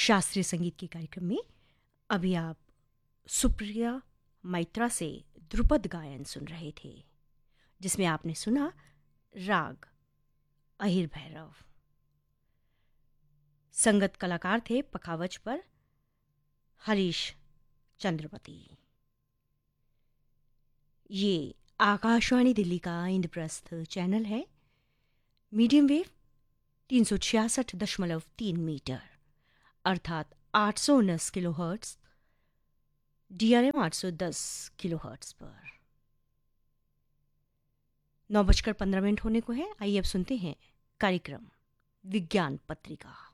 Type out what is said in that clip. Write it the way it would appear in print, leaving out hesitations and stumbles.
शास्त्रीय संगीत के कार्यक्रम में अभी आप सुप्रिया मैत्रा से ध्रुपद गायन सुन रहे थे, जिसमें आपने सुना राग अहिर भैरव। संगत कलाकार थे पखावज पर हरीश चंद्रपति। ये आकाशवाणी दिल्ली का इंद्रप्रस्थ चैनल है, मीडियम वेव 366.3 मीटर अर्थात 819 किलोहर्ट्ज़, DRM 810 किलोहर्ट्ज़ पर। 9:15 होने को है। आइए अब सुनते हैं कार्यक्रम विज्ञान पत्रिका।